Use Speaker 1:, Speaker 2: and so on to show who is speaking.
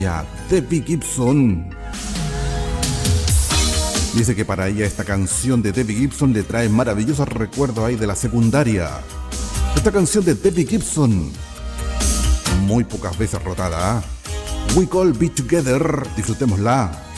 Speaker 1: Ya, Debbie Gibson. Dice que para ella esta canción de Debbie Gibson le trae maravillosos recuerdos ahí de la secundaria. Esta canción de Debbie Gibson, muy pocas veces rotada, ¿eh? We Call Be Together, disfrutémosla.